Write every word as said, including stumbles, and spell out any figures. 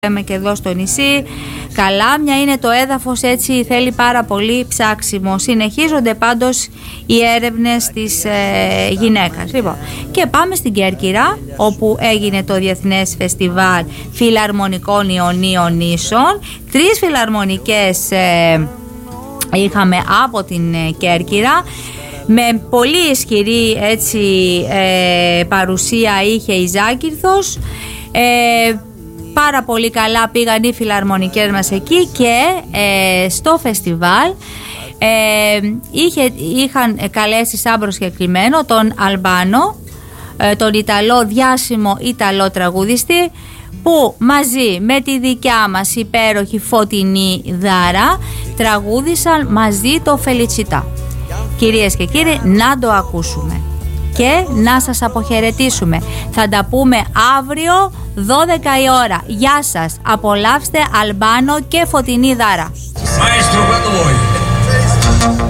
λέμε και εδώ στο νησί. Καλάμια είναι το έδαφος, έτσι θέλει πάρα πολύ ψάξιμο. Συνεχίζονται πάντως οι έρευνες της ε, γυναίκας. Λοιπόν, και πάμε στην Κέρκυρα, όπου έγινε το Διεθνές Φεστιβάλ Φιλαρμονικών Ιωνίων Νήσων. Τρεις φιλαρμονικές ε, είχαμε από την ε, Κέρκυρα. Με πολύ ισχυρή έτσι, ε, παρουσία είχε η Ζάκυνθος. ε, Πάρα πολύ καλά πήγαν οι φιλαρμονικές μας εκεί και ε, στο φεστιβάλ ε, είχε, είχαν καλέσει σαν προσκεκλημένο τον Αλμπάνο, ε, τον Ιταλό, διάσημο Ιταλό τραγουδιστή, που μαζί με τη δικιά μας υπέροχη Φωτεινή Δάρα τραγούδησαν μαζί το Φελιτσιτά. Κυρίες και κύριοι, να το ακούσουμε και να σας αποχαιρετήσουμε. Θα τα πούμε αύριο δώδεκα η ώρα. Γεια σας. Απολαύστε Αλμπάνο και Φωτεινή Δάρα.